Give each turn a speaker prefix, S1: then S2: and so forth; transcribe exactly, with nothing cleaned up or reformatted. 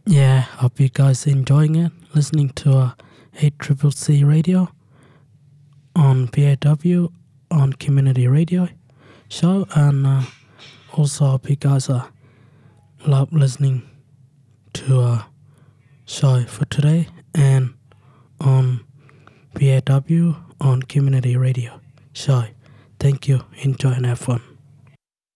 S1: Yeah, hope you guys enjoying it, listening to uh, eight C C C Radio on P A W on Community Radio Show, and uh, also hope you guys uh, love listening to uh, show for today and on P A W on Community Radio Show. Thank you. Enjoy and have fun.